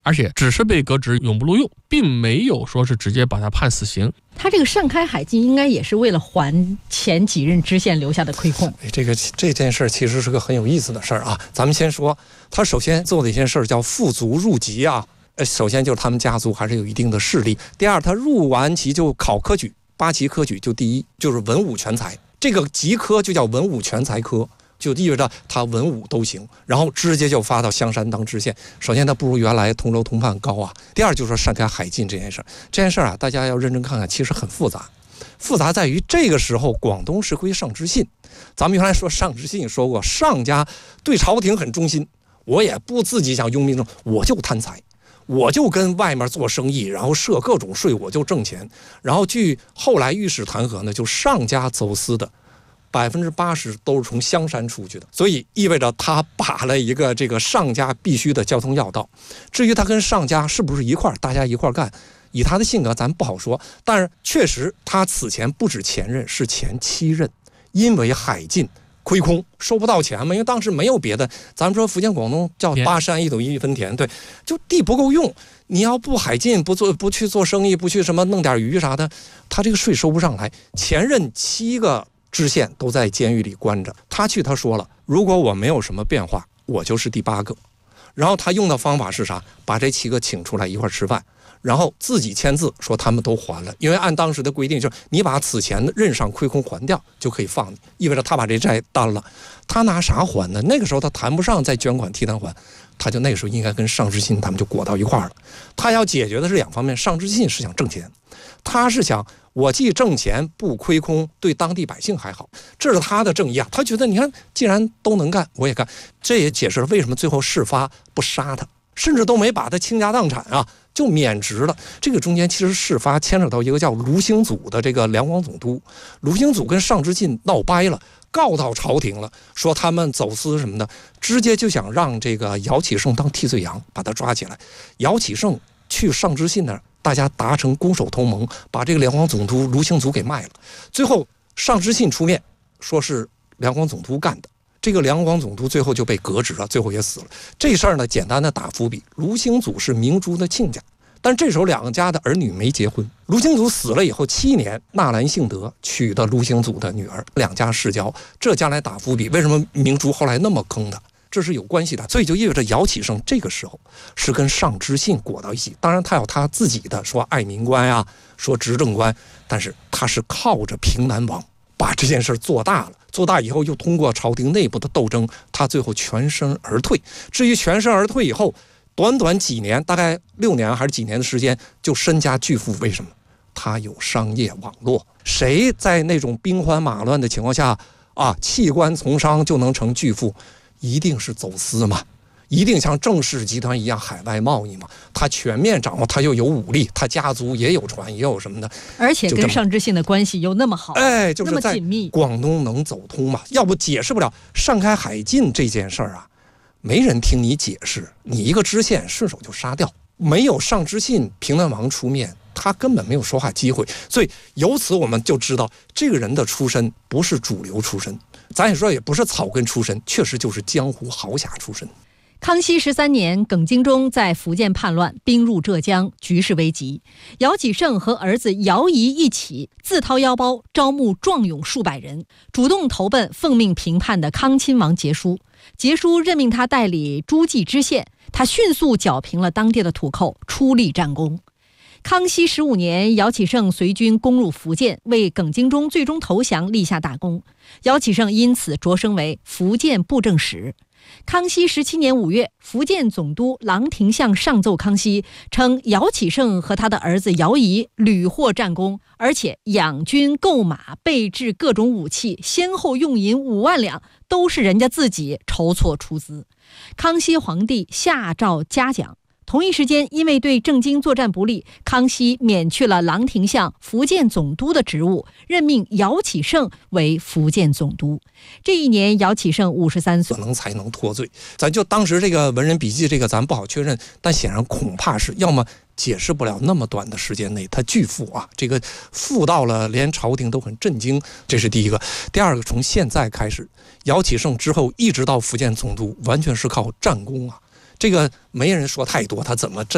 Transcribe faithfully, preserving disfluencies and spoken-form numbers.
而且只是被革职永不录用，并没有说是直接把他判死刑。 他这个擅开海禁应该也是为了还前几任知县留下的亏空。 这个这件事其实是个很有意思的事儿啊。咱们先说，他首先做的一件事叫副族入籍啊。呃，首先就是他们家族还是有一定的势力。第二，他入完籍就考科举，八旗科举就第一，就是文武全才。这个籍科就叫文武全才科。就意味着他文武都行，然后直接就发到香山当知县。首先他不如原来同州同判高啊。第二就是说擅开海禁这件事，这件事啊，大家要认真看看，其实很复杂。复杂在于这个时候广东是归上知信，咱们原来说上知信说过，上家对朝廷很忠心，我也不自己想拥兵，我就贪财。我就跟外面做生意，然后设各种税，我就挣钱。然后据后来御史弹劾呢，就上家走私的百分之八十都是从香山出去的，所以意味着他把了一个这个上家必须的交通要道。至于他跟上家是不是一块儿，大家一块儿干，以他的性格咱不好说。但是确实他此前不止前任，是前七任，因为海禁亏空收不到钱嘛，因为当时没有别的，咱们说福建广东叫八山一斗一分田，对，就地不够用。你要不海禁，不做不去做生意，不去什么弄点鱼啥的，他这个税收不上来。前任七个知县都在监狱里关着，他去他说了，如果我没有什么变化，我就是第八个。然后他用的方法是啥？把这七个请出来一块吃饭，然后自己签字说他们都还了，因为按当时的规定，就是你把此前任上亏空还掉就可以放你，意味着他把这债担了。他拿啥还呢？那个时候他谈不上再捐款替他还，他就那个时候应该跟上知信他们就裹到一块儿了。他要解决的是两方面，上知信是想挣钱，他是想我既挣钱不亏空，对当地百姓还好，这是他的正义啊。他觉得你看既然都能干我也干，这也解释了为什么最后事发不杀他，甚至都没把他倾家荡产啊，就免职了。这个中间其实事发牵扯到一个叫卢兴祖的这个两广总督，卢兴祖跟上知信闹掰了，告到朝廷了，说他们走私什么的，直接就想让这个姚启圣当替罪羊，把他抓起来。姚启圣去上知信那儿，大家达成攻守同盟，把这个两广总督卢兴祖给卖了。最后上知信出面说是两广总督干的，这个两广总督最后就被革职了，最后也死了。这事儿呢，简单的打伏笔，卢兴祖是明珠的亲家，但这时候两个家的儿女没结婚。卢兴祖死了以后七年，纳兰性德娶的卢兴祖的女儿，两家世交，这将来打伏笔，为什么明珠后来那么坑他，这是有关系的。所以就意味着姚启圣这个时候是跟上知信裹到一起。当然他有他自己的说爱民观啊，说执政观，但是他是靠着平南王把这件事做大了，做大以后又通过朝廷内部的斗争，他最后全身而退。至于全身而退以后，短短几年，大概六年还是几年的时间，就身家巨富。为什么？他有商业网络。谁在那种兵荒马乱的情况下啊，弃官从商就能成巨富？一定是走私嘛，一定像郑氏集团一样海外贸易嘛。他全面掌握，他又有武力，他家族也有船，也有什么的， 而且跟上知信的关系又那么好， 哎，就是在紧密， 广东能走通嘛。要不解释不了擅开海禁这件事儿啊，没人听你解释，你一个知县顺手就杀掉，没有上知信平南王出面，他根本没有说话机会。所以由此我们就知道这个人的出身不是主流出身，咱也说也不是草根出身，确实就是江湖豪侠出身。 康熙十三年，耿精忠在福建叛乱，兵入浙江，局势危急。姚启圣和儿子姚仪一起自掏腰包招募壮勇数百人，主动投奔奉命平叛的康亲王杰书。杰书任命他代理诸暨知县，他迅速剿平了当地的土寇，出力战功。康熙十五年，姚启圣随军攻入福建，为耿精忠最终投降立下大功。姚启圣因此擢升为福建布政使。康熙十七年五月，福建总督郎廷相上奏康熙，称姚启圣和他的儿子姚仪屡获战功，而且养军购马备制各种武器，先后用银五万两，都是人家自己筹措出资。康熙皇帝下诏嘉奖。同一时间，因为对郑经作战不利，康熙免去了郎廷相福建总督的职务，任命姚启圣为福建总督。这一年，姚启圣五十三岁， 可能才能脱罪。咱就当时这个文人笔记，这个咱不好确认，但显然恐怕是要么解释不了那么短的时间内他巨富啊，这个富到了连朝廷都很震惊，这是第一个。第二个，从现在开始，姚启圣之后一直到福建总督，完全是靠战功啊。这个没人说太多，他怎么震